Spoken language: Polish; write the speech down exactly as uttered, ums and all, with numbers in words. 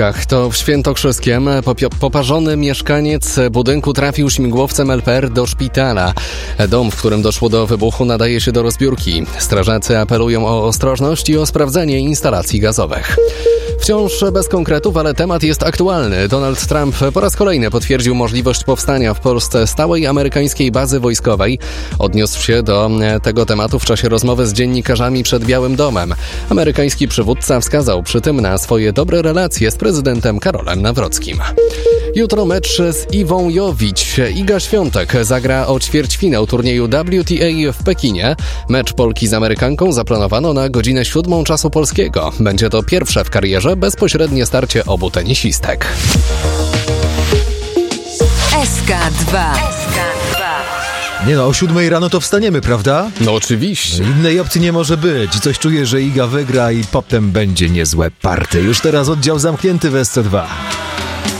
Piotrkowskach. To w Świętokrzyskiem popio- poparzony mieszkaniec budynku trafił śmigłowcem L P R do szpitala. Dom, w którym doszło do wybuchu, nadaje się do rozbiórki. Strażacy apelują o ostrożność i o sprawdzenie instalacji gazowych. Wciąż bez konkretów, ale temat jest aktualny. Donald Trump po raz kolejny potwierdził możliwość powstania w Polsce stałej amerykańskiej bazy wojskowej. Odniósł się do tego tematu w czasie rozmowy z dziennikarzami przed Białym Domem. Amerykański przywódca wskazał przy tym na swoje dobre relacje z prezydentem Karolem Nawrockim. Jutro mecz z Iwą Jowić. Iga Świątek zagra o ćwierćfinał turnieju W T A w Pekinie. Mecz Polki z Amerykanką zaplanowano na godzinę siódmą czasu polskiego. Będzie to pierwsze w karierze bezpośrednie starcie obu tenisistek. S K dwa. Nie no, o siódmej rano to wstaniemy, prawda? No oczywiście. Innej opcji nie może być. Coś czuję, że Iga wygra i potem będzie niezłe party. Już teraz oddział zamknięty w S C dwa.